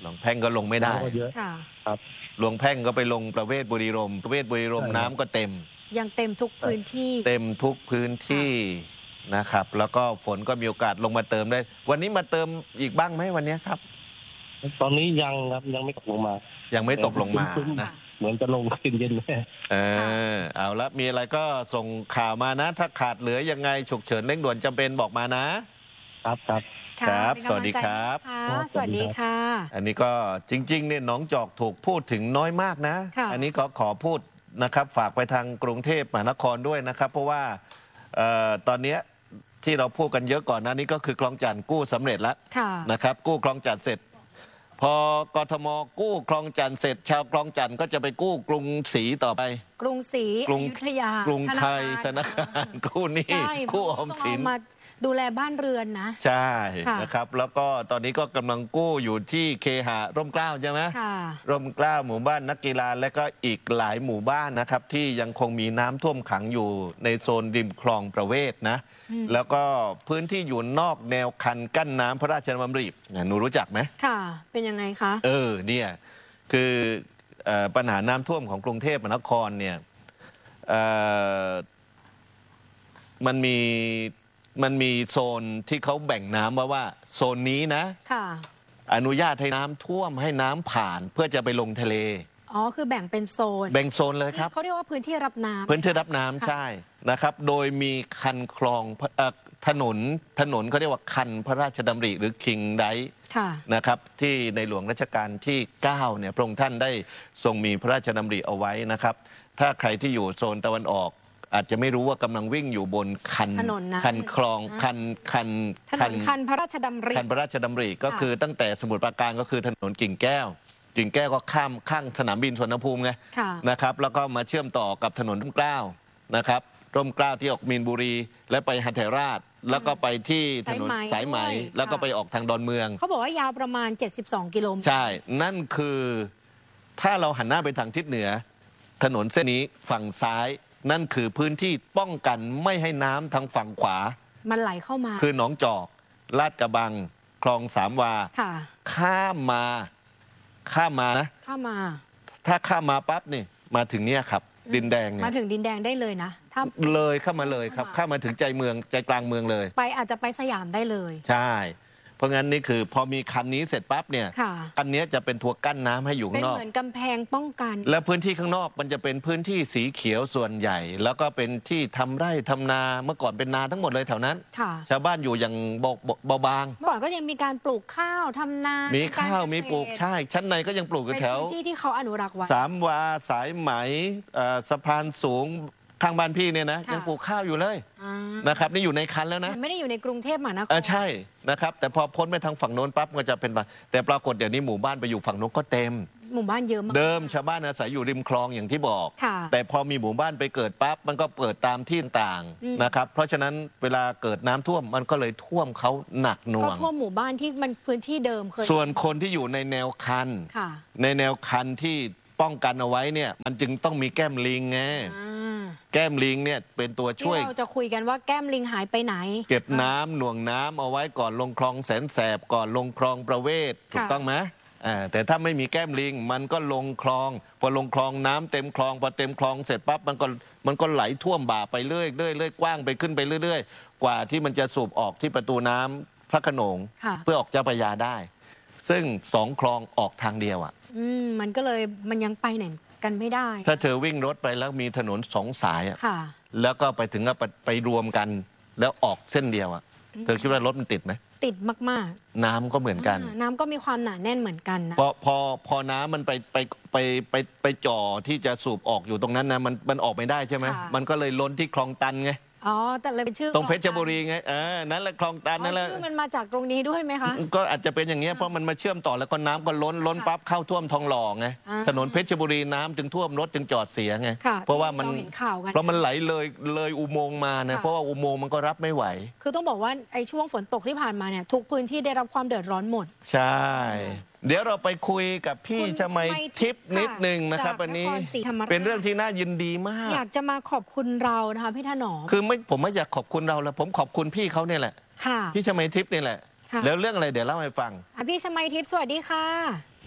หลวงแพ่งก็ลงไม่ได้น้ำก็เยอะค่ะครับหลวงแพ่งก็ไปลงประเวศบุรีรมย์ประเวศบุรีรมย์ใช่ครับน้ำก็เต็มยังเต็มทุกพื้นที่เต็มทุกพื้นที่นะครับ แล้วก็ฝนก็มีโอกาสลงมาเติมได้ วันนี้มาเติมอีกบ้างไหมวันนี้ครับตอนนี้ยังครับยังไม่ตกลงมายังไม่ตกลงมาครึ้มๆนะเหมือนจะลงเย็นๆแน่เออเอาละมีอะไรก็ส่งข่าวมานะ ถ้าขาดเหลือยังไงฉุกเฉินเร่งด่วนจำเป็นบอกมานะครับครับค่ะครับเป็นกำลังสวัสดีครับใจให้นะครัคะบสวัสดีค่ะอันนี้ก็จริงๆเนี่ยหนองจอกถูกพูดถึงน้อยมากนะค่ะอันนี้ก็ขอพูดนะครับฝากไปทางกรุงเทพมหานครด้วยนะครับ เพราะว่าเอ่อตอนเนี้ยที่เราพูดกันเยอะก่อนหน้านี้ก็คือคลองจันทน์กู้สำเร็จแล้วค่ะนะครับกู้คลองจันทน์เสร็จ พอกทมกู้คลองจันทน์เสร็จ ชาวคลองจันทน์ก็จะไปกู้กรุงศรีต่อไปกรุงศรีกรุงอยุธยากรุงไทยธธนานาคาคารรกู้หนี้ใช่กู้ออมสินต้องเามาดูแลบ้านเรือนนะใช่ค่ะนะครับแล้วก็ตอนนี้ก็กำลังกู้อยู่ที่เคหะร่มเกล้าใช่ไหมค่ะร่มเกล้าหมู่บ้านนักกีฬาและก็อีกหลายหมู่บ้านนะครับที่ยังคงมีน้ำท่วมขังอยู่ในโซนริมคลองประเวศนะอืมแล้วก็พื้นที่อยู่นอกแนวคันกั้นน้ำพระราชดำริเนี่ยหนูรู้จักไหมค่ะ เป็นยังไงคะเออเนี่ยคือเอ่อปัญหาน้ำท่วมของกรุงเทพมหานครเนี่ยเอ่อมันมีมันมีโซนที่เขาแบ่งน้ำว่าว่าโซนนี้นะค่ะอนุญาตให้น้ำท่วมให้น้ำผ่านเพื่อจะไปลงทะเลอ๋อ คือแบ่งเป็นโซนแบ่งโซนเลยครับเขาเรียกว่าพื้นที่รับน้ำพื้นที่รับน้ำค่ะใช่นะครับ โดยมีคันคลองเอ่อถนนถนนเขาเรียกว่าคันพระราชดำริหรือคิงไดค่ะนะครับที่ในหลวงรัชกาลที่เก้าเนี่ยพระองค์ท่านได้ทรงมีพระราชดำริเอาไว้นะครับ ถ้าใครที่อยู่โซนตะวันออก อาจจะไม่รู้ว่ากำลังวิ่งอยู่บนคันถนนนั้นคันคลองอ่าคันคันถนนคันพระราชดำริคันพระราชดำริก็ค่ะคือตั้งแต่สมุทรปราการก็คือถนนกิ่งแก้ว กิ่งแก้วก็ข้ามข้างสนามบินสุวรรณภูมิไงค่ะนะครับแล้วก็มาเชื่อมต่อกับถนนร่มเกล้านะครับร่มเกล้าที่ออกมีนบุรี และไปหัทไทยราช แล้วก็ไปที่ถนนสาสาย ยไหไหมมด้วยแล้วก็ค่ะไปออกทางดอนเมืองเขาบอกว่ายาวประมาณ เจ็ดสิบสอง กิโลเมตรใช่ นั่นคือถ้าเราหันหน้าไปทางทิศเหนือ ถนนเส้นนี้ฝั่งซ้าย นั่นคือพื้นที่ป้องกันไม่ให้น้ำทางฝั่งขวามันไหลเข้ามาคือหนองจอกลาดกระบัง คลองสามวาค่ะข้ามมาข้ามมานะเข้ามาถ้าข้ามมาปั๊บนี่มาถึงเนี่ยครับ ดินแดงเนี่มาย ถึงดินแดงได้เลยนะ ถ้าเลยเข้ามาเลยครับเข้ามาเข้ามาถึงใจเมืองใจกลางเมืองเลยไปอาจจะไปสยามได้เลยใช่ เพราะงั้นนี่คือพอมีคันนี้เสร็จปั๊บเนี่ยค่ะคันนี้จะเป็นตัวกั้นน้ำให้อยู่เป็ข้าน งนอกเหมือนกำแพงป้องกันแล้วพื้นที่ข้างนอกมันจะเป็นพื้นที่สีเขียวส่วนใหญ่ แล้วก็เป็นที่ทำไร่ทำนาเมื่อก่อนเป็นนาทั้งหมดเลยแถวนั้นค่ะชาวบ้านอยู่อย่างเบาเบาบางเมื่อก่อนก็ยังมีการปลูกข้าวทำนามีมีข้าวมีปลูกใช่ ชั้นในก็ยังปลูกกันเป็นแถวพื้นที่ที่เขาอนุรักษ์ไว้สามวาสายไหมเอ่อสะพานสูงข้างบ้านพี่เนี่ยนะค่ะยังปลูกข้าวอยู่เลยอ่านะครับนี่อยู่ในคันแล้วนะมันไม่ได้อยู่ในกรุงเทพมหานครเออใช่นะครับแต่พอพ้นไปทางฝั่งโน้นปั๊บก็จะเป็นแบบแต่ปรากฏเดี๋ยวนี้หมู่บ้านไปอยู่ฝั่งโน้นก็เต็มหมู่บ้านเยอะมากเดิมชาวบ้านอาศัยอยู่ริมคลองอย่างที่บอกค่ะแต่พอมีหมู่บ้านไปเกิดปั๊บมันก็เปิดตามที่ต่างอืมๆนะครับเพราะฉะนั้นเวลาเกิดน้ำท่วมมันก็เลยท่วมเขาหนักหน่ก็วงทั่วหมู่บ้านที่มันพื้นที่เดิมเคยส่วนคนที่อยู่ในแนวคันค่ะในแนวคันที่ป้องกันเอาไว้เนี่ยมันจึงต้องมีแก้มลิงไงอ่าแก้มลิงเนี่ยเป็นตัวที่ช่วยเราจะคุยกันว่าแก้มลิงหายไปไหนเก็บน้ำหน่วงน้ำเอาไว้ก่อนลงคลองแสนแสบก่อนลงคลองประเวศถูกต้องไหมอ่าแต่ถ้าไม่มีแก้มลิง มันก็ลงคลองพอลงคลองน้ำเต็มคลองพอเต็มคลองเสร็จปั๊บมันก็มันก็ไหลท่วมบ่าไปเรื่อยเรื่อยเรื่อยกว้างไปขึ้นไปเรื่อยๆ กว่าที่มันจะสูบออกที่ประตูน้ำพระโขนงค่ะเพื่อออกเจ้าพระยาได้ ซึ่งสองคลองออกทางเดียวอ่ะอืมมันก็เลยมันยังไปไหนกันไม่ได้ถ้าเธอวิ่งรถไปแล้วมีถนนสองสายอ่ะค่ะแล้วก็ไปถึงก็ไปไปรวมกันแล้วออกเส้นเดียวอ่ะเธอคิดว่ารถมันติดไหมติดมากน้ำก็เหมือนๆกันอ่าน้ำก็มีความหนาแน่นเหมือนกันนะพอพอพอน้ำมันไปไปไปไปไปจ่อที่จะสูบออกอยู่ตรงนั้นนะมันมันออกไม่ได้ใช่ไหมค่ะมันก็เลยล้นที่คลองตันไงอ๋อแต่เลยเป็นชื่อตรงเพชรคลองตันบุรีไงเออนั่นแหละคลองตันอ๋อนั่นแหละชื่อมันมาจากตรงนี้ด้วยไหมคะก็อาจจะเป็นอย่างเงี้ยเพราะมันมาเชื่อมต่อแล้วก็น้ำก็ล้นล้นค่ะปั๊บเข้าท่วมทองหล่อไงอ่าถนนเพชรบุรีน้ำจึงท่วมรถจึงจอดเสียไงค่ะเพราะว่ามันที่เราเห็นข่าวกันเพราะมันไหลเลยเลยอุโมงค์มานะค่ะเพราะว่าอุโมงค์มันก็รับไม่ไหวคือต้องบอกว่าไอ้ช่วงฝนตกที่ผ่านมาเนี่ยทุกพื้นที่ได้รับความเดือดร้อนหมดใช่ เดี๋ยวเราไปคุยกับพี่คุณชมัยชมัยทิทิพพย์ย์นิดนึงนะครับจากวันนี้นครศรีธรรมราชเป็นเรื่องที่น่ายินดีมากอยากจะมาขอบคุณเรานะคะพี่ถนอมคือไม่ผมไม่อยากขอบคุณเราแล้วผมขอบคุณพี่เขาเนี่ยแหละค่ะพี่ชมัยทิพย์นี่แหละค่ะแล้วเรื่องอะไรเดี๋ยวเล่าให้ฟังอ่ะพี่ชมัยทิพย์สวัสดีค่ะ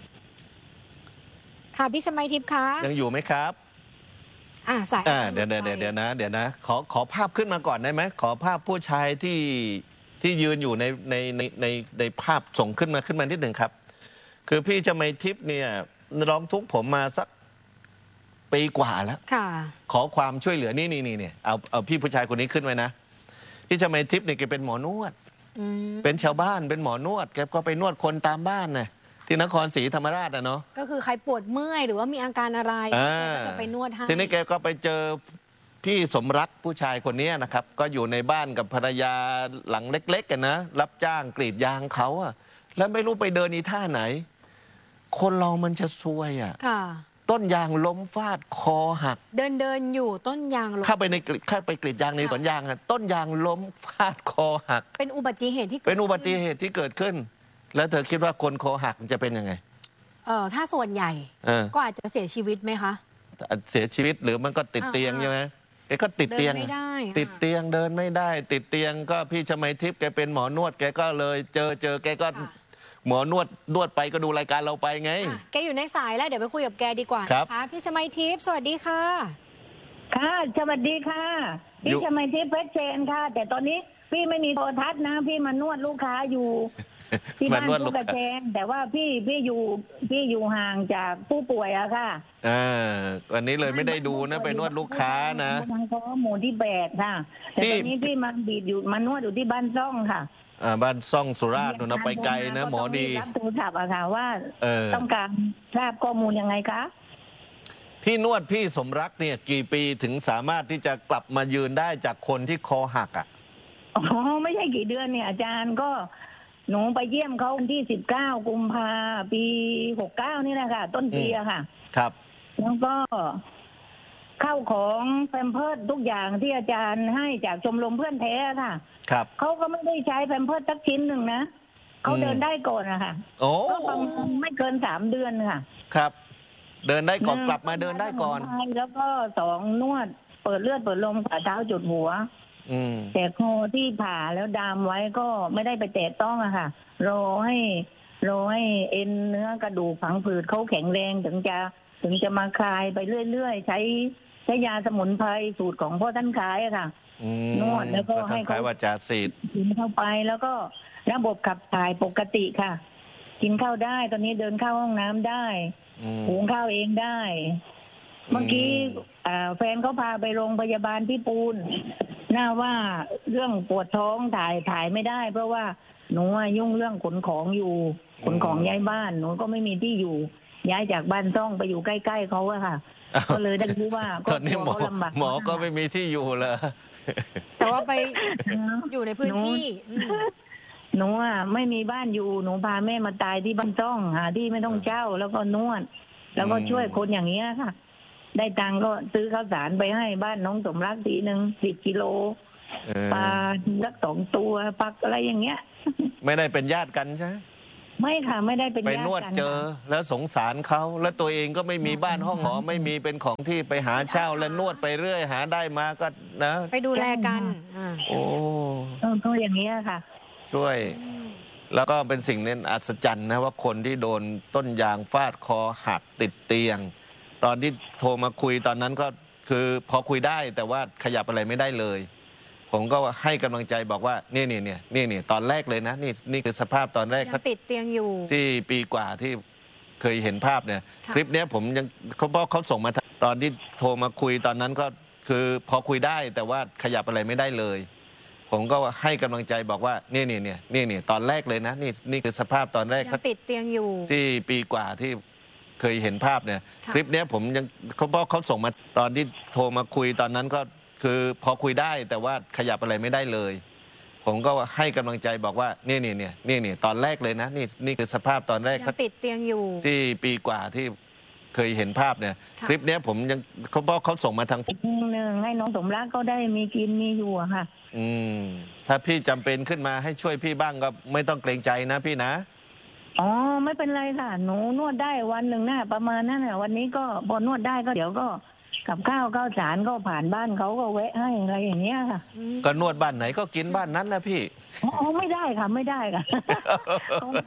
ค่ะพี่ชมัยทิพย์คะยังอยู่ไหมครับอ่าสายเดี๋ยวเดี๋ยวเดี๋ยวนะเดี๋ยวนะขอขอภาพขึ้นมาก่อนได้ไหมขอภาพผู้ชายที่ที่ยืนอยู่ในในในในในภาพส่งขึ้นมาขึ้นมานิดหนึ่งครับคือพี่ชมัยทิพย์เนี่ยร้องทุกข์ผมมาสักปีกว่าแล้วขอความช่วยเหลือนี่นี่นี่เนี่ยเอาเอาพี่ผู้ชายคนนี้ขึ้นไว้นะพี่ชมัยทิพย์เนี่ยแกเป็นหมอนวดเป็นชาวบ้านเป็นหมอนวดแกก็ไปนวดคนตามบ้านนะที่นครศรีธรรมราชอะเนาะก็คือใครปวดเมื่อยหรือว่ามีอาการอะไรก็จะไปนวดให้ทีนี้แกก็ไปเจอพี่สมรักผู้ชายคนนี้นะครับก็อยู่ในบ้านกับภรรยาหลังเล็กๆกันนะรับจ้างกรีดยางเขาอะแล้วไม่รู้ไปเดินอีท่าไหนคนเรามันจะซวยอะต้นยางล้มฟาดคอหักเดินเดินอยู่ต้นยางล้มเข้าไปในเข้าไปกรีดยางในสวนยางอะต้นยางล้มฟาดคอหักเป็นอุบัติเหตุที่เป็นอุบัติเหตุที่เกิดขึ้นแล้วเธอคิดว่าคนคอหักจะเป็นยังไงเออถ้าส่วนใหญ่ก็อาจจะเสียชีวิตไหมคะเสียชีวิตหรือมันก็ติดเตียงใช่ไหมแกก็ติดเตียงติดเตียงเดินไม่ได้ติดเตียงก็พี่ชมัยทิพย์แกเป็นหมอนวดแกก็เลยเจอเจอแกก็หมอนวดนวดไปก็ดูรายการเราไปไงแกอยู่ในสายแล้วเดี๋ยวไปคุยกับแกดีกว่าครับพี่ชมัยทิพย์สวัสดีค่ะค่ะสวัสดีค่ะพี่ชมัยทิพย์เพชรเชนค่ะแต่ตอนนี้พี่ไม่มีโทรทัศน์นะพี่มานวดลูกค้าอยู่ที่บ้านลูกกระเชนแต่ว่าพี่พี่อยู่พี่อยู่ห่างจากผู้ป่วยอะค่ะอ่าวันนี้เลยไม่ได้ดูนะไปนวดลูกค้านะทางข้อมูลที่แปดค่ะแต่ตอนนี้พี่มาบีดอยู่มานวดอยู่ที่บ้านซ่องค่ะอ่าบ้านซ่องสุราษฎร์เราไปไกลนะหมอดีรับโทรศัพท์อะค่ะว่าต้องการทราบข้อมูลยังไงคะพี่นวดพี่สมรักเนี่ยกี่ปีถึงสามารถที่จะกลับมายืนได้จากคนที่คอหักอ่ะอ๋อไม่ใช่กี่เดือนเนี่ยอาจารย์ก็หนูไปเยี่ยมเขาวันที่สิบเก้ากุมภาปีหกเก้านี่แหละค่ะต้นปีอะค่ะครับแล้วก็เข้าของแพมเพิร์สทุกอย่างที่อาจารย์ให้จากชมรมเพื่อนแท้ค่ะครับเขาก็ไม่ได้ใช้แพมเพิร์สสักชิ้นหนึ่งนะเขาเดินได้ก่อนอะค่ะก็ประมาณไม่เกินสามเดือนค่ะครับเดินได้ก่อนกลับมาเดินได้ก่อนแล้วก็สองนวดเปิดเลือดเปิดลมฝ่าเท้าจุดหัวแต่คอที่ผ่าแล้วดามไว้ก็ไม่ได้ไปแตะต้องอะค่ะรอให้รอให้เอ็นเนื้อกระดูกผังผืดเขาแข็งแรงถึงจะถึงจะมาคลายไปเรื่อยๆใช้ใช้ยาสมุนไพรสูตรของพ่อท่านคล้ายอะค่ะนวดแล้วก็ให้เขาว่าจาสีดกินเข้าไปแล้วก็ระบบขับถ่ายปกติค่ะกินข้าวได้ตอนนี้เดินเข้าห้องน้ำได้หุงข้าวเองได้เมื่อกี้แฟนเขาพาไปโรงพยาบาลพี่ปูนน่าว่าเรื่องปวดท้องถ่ายถ่ายไม่ได้เพราะว่าหนูยุ่งเรื่องขนของอยู่ขนของย้ายบ้านหนูก็ไม่มีที่อยู่ย้ายจากบ้านซ่องไปอยู่ใกล้ๆเขาอะค่ะก็เลยได้รู้ว่าตอนนี้หมอหมอก็ไม่มีที่อยู่เลยแต่ว่าไปอยู่ในพื้นที่หนูอะไม่มีบ้านอยู่หนูพาแม่มาตายที่บ้านซ่องหาที่ไม่ต้องเช่าแล้วก็นวดแล้วก็ช่วยคนอย่างเงี้ยค่ะได้ตังก็ซื้อข้าวสารไปให้บ้านน้องสมรักทีหนึ่งสิบกิโลปลาสักสองตัวปักอะไรอย่างเงี้ยไม่ได้เป็นญาติกันใช่ไหมไม่ค่ะไม่ได้เป็นญาติกันไปนวดเจอแล้วสงสารเขาแล้วตัวเองก็ไม่มีบ้านห้องหอไม่มีเป็นของที่ไปหาเช่าแล้วนวดไปเรื่อยหาได้มาก็นะไปดูแลกันโอ้ก็อย่างเงี้ยค่ะช่วยแล้วก็เป็นสิ่งนั้นอัศจรรย์นะว่าคนที่โดนต้นยางฟาดคอหักติดเตียงตอนที่โทรมาคุยตอนนั้นก็คือพอคุยได้แต่ว่าขยับอะไรไม่ได้เลยผมก็ให้กำลังใจบอกว่านี่นี่เนี่ยนี่นี่ตอนแรกเลยนะนี่นี่คือสภาพตอนแรกเขาติดเตียงอยู่ที่ปีกว่าที่เคยเห็นภาพเนี่ยคลิปนี้ผมยังเขาบอกเขาส่งมาตอนที่โทรมาคุยตอนนั้นก็คือพอคุยได้แต่ว่าขยับอะไรไม่ได้เลยผมก็ให้กำลังใจบอกว่านี่นี่เนี่ยนี่นี่ตอนแรกเลยนะนี่นี่คือสภาพตอนแรกเขาติดเตียงอยู่ที่ปีกว่าที่เคยเห็นภาพเนี่ยคลิปนี้ผมยังเขาบอกเขาส่งมาตอนที่โทรมาคุยตอนนั้นก็คือพอคุยได้แต่ว่าขยับอะไรไม่ได้เลยผมก็ให้กำลังใจบอกว่านี่นี่เนี่ยนี่นี่ตอนแรกเลยนะนี่นี่คือสภาพตอนแรกเขาติดเตียงอยู่ที่ปีกว่าที่เคยเห็นภาพเนี่ยคลิปนี้ผมยังเขาบอกเขาส่งมาทางหนึ่งให้น้องสมรักก็ได้มีกินมีอยู่อะค่ะอืมถ้าพี่จำเป็นขึ้นมาให้ช่วยพี่บ้างก็ไม่ต้องเกรงใจนะพี่นะอ๋อไม่เป็นไรค่ะหนูนวดได้วันหนึ่งน่ะประมาณนั้นน่ะวันนี้ก็พอนวดได้ก็เดี๋ยวก็กับข้าวข้าวสารก็ผ่านบ้านเขาก็แวะให้อะไรอย่างเงี้ยค่ะก็นวดบ้านไหนก็กินบ้านนั้นแหละพี่อ๋อไม่ได้ค่ะไม่ได้ค่ะ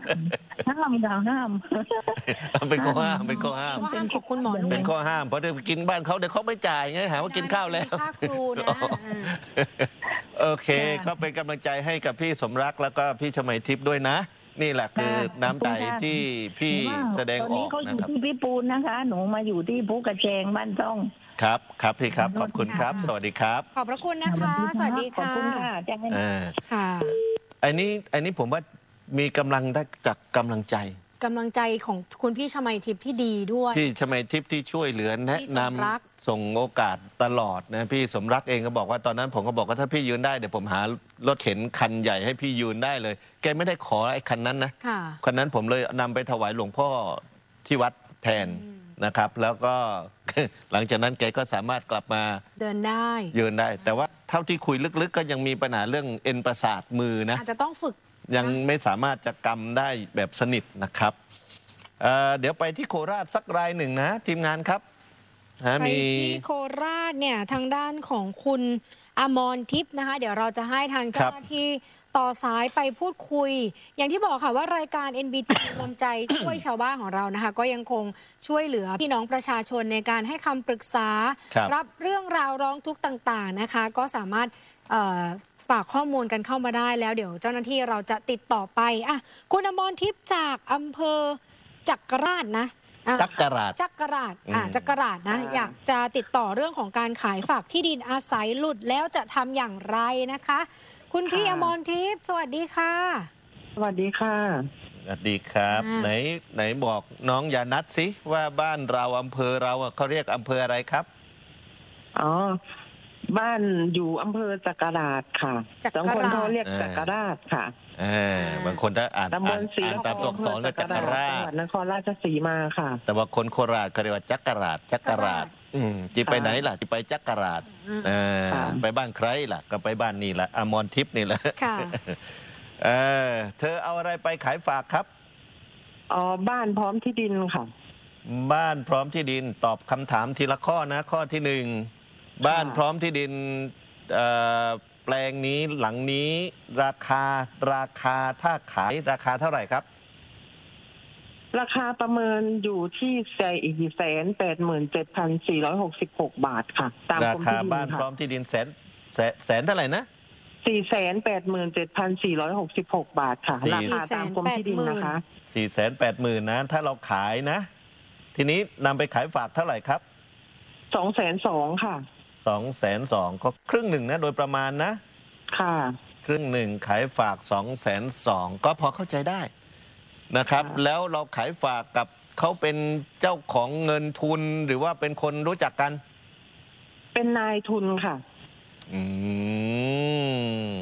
ห้ามค่ะห้ามเป็นข้อห้ามเป็นข้อห้ามข้อห้ามของคุณหมอนุ่นเป็นข้อห้ามเพราะถ้ากินบ้านเขาเดี๋ยวเขาไม่จ่ายไงหาว่ากินข้าวแล้วค่าครูนะโอเคก็เป็นกำลังใจให้กับพี่สมรักแล้วก็พี่ชมัยทิพย์ด้วยนะ นี่แหละคือน้ำใจที่พี่แสดงออกตอนนี้เขาอนะยู่ครับที่พิปูนนะคะ หนูมาอยู่ที่ภูกระแจงบ้านซ่องครับครับพี่ครับขอบคุณครับ สวัสดีครับขอบพระคุณนะคะ สวัสดีขอบค่ะคุณค่ะแจ้งให้อ่าค่ะอันนี้อันนี้ผมว่ามีกำลังได้จากกำลังใจกำลังใจของคุณพี่ชมัยทิพย์ที่ดีด้วยพี่ชมัยทิพย์ที่ช่วยเหลือแนะพี่นสมรักำส่งโอกาสตลอดนะพี่สมรักเองก็บอกว่าตอนนั้นผมก็บอกว่าถ้าพี่ยืนได้เดี๋ยวผมหารถเข็นคันใหญ่ให้พี่ยืนได้เลย แกไม่ได้ขอไอ้คันนั้นนะค่ะคันนั้นผมเลยนำไปถวายหลวงพ่อที่วัดแทนนะครับ แล้วก็ หลังจากนั้นแกก็สามารถกลับมาเดินได้ยืนได้ แต่ว่าเท่าที่คุยลึกๆ ก็ยังมีปัญหาเรื่องเอ็นประสาทมือนะอาจจะต้องฝึกยังไม่สามารถจะกำได้แบบสนิทนะครับเอ่อเดี๋ยวไปที่โคราชสักรายหนึ่งนะ ทีมงานครับฮะไปมีที่โคราชเนี่ยทางด้านของคุณอมรทิพย์นะคะ เดี๋ยวเราจะให้ทางเจ้าหน้าที่ต่อสายไปพูดคุย อย่างที่บอกค่ะว่ารายการ เอ็น บี ที รวมใจช่วยชาวบ้านของเรานะคะ ก็ยังคงช่วยเหลือพี่น้องประชาชนในการให้คำปรึกษาครับรับเรื่องราวร้องทุกข์ต่างๆนะคะ ก็สามารถเอ่อฝากข้อมูลกันเข้ามาได้แล้วเดี๋ยวเจ้าหน้าที่เราจะติดต่อไปอ่ะคุณอมรทิพย์จากอำเภอจักราชนะอ่ะจักราชจักราชอ่าอืมจักราชนะ อยากจะติดต่อเรื่องของการขายฝากที่ดินอาศัยหลุดแล้วจะทำอย่างไรนะคะ คุณพี่อมรทิพย์สวัสดีค่ะสวัสดีค่ะสวัสดีครับอ่าไหนไหนบอกน้องอย่านัดสิว่าบ้านเราอำเภอเราอะเขาเรียกอำเภออะไรครับอ๋อ บ้านอยู่อำเภอจักราชค่ะจักราชบางคนเขาเรียกอ่าจักราชค่ะอ่าบางคนถ้าอ่านตำบอ่านลศรีอ่านตามตัวอักษรก็จักราจังชหวัดนครราชสีมาค่ะแต่ว่าคนโคราชเขาเรียกว่าจักราชจักราชอืมจีไปไหนล่ะจีไปจักราชอืมเออค่ะไปบ้านใครล่ะ ก็ไปบ้านนี่แหละอมรทิพย์นี่แหละค่ะเออเธอเอาอะไรไปขายฝากครับอ๋อ บ้านพร้อมที่ดินค่ะบ้านพร้อมที่ดินตอบคำถามทีละข้อนะ ข้อที่หนึ่งบ้านพร้อมที่ดินเอ่อแปลงนี้หลังนี้ ราคาราคาถ้าขายราคาเท่าไหร่ครับราคาประเมินอยู่ที่แสนอีกแสนแปดหมื่นเจ็ดพันสี่ร้อยหกสิบหกบาทค่ะ ตามรากรมคาที่ดินบ้านพร้อค่ะมที่ดินแสนแสนแสนเท่าไหร่นะสี่แสนแปดหมื่นเจ็ดพันสี่ร้อยหกสิบหกบาทค่ะสี่ราคาตามกรมที่ดินนะคะสี่แสนแปดหมื่นนะ ถ้าเราขายนะ ทีนี้นำไปขายฝากเท่าไหร่ครับสองแสนสองค่ะสองแสนสองก็ครึ่งหนึ่งนะ โดยประมาณนะค่ะครึ่งหนึ่งขายฝากสองแสนสองก็พอเข้าใจได้นะครับค่ะแล้วเราขายฝากกับเขาเป็นเจ้าของเงินทุนหรือว่าเป็นคนรู้จักกันเป็นนายทุนค่ะอืม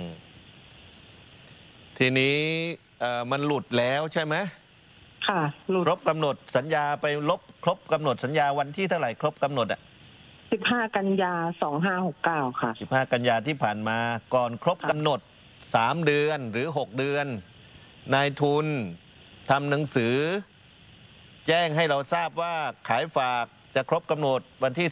ทีนี้เอ่อมันหลุดแล้วใช่ไหมค่ะหลุดครบกำหนดสัญญาไปลบครบกำหนดสัญญาวันที่เท่าไหร่ครบกำหนดอ่ะสิบห้ากันยาสองห้าหกเก้าค่ะสิบห้ากันยาที่ผ่านมาก่อนครบกำหนดสามเดือนหรือหกเดือน นายทุนทำหนังสือ แจ้งให้เราทราบว่าขายฝากจะครบกำหนดวันที่